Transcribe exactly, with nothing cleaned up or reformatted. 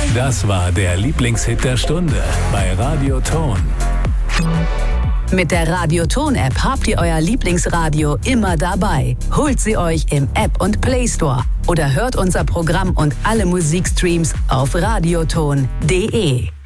Das war der Lieblingshit der Stunde bei Radio Ton. Mit der Radio Ton App habt ihr euer Lieblingsradio immer dabei. Holt sie euch im App und Play Store oder hört unser Programm und alle Musikstreams auf radioton punkt de.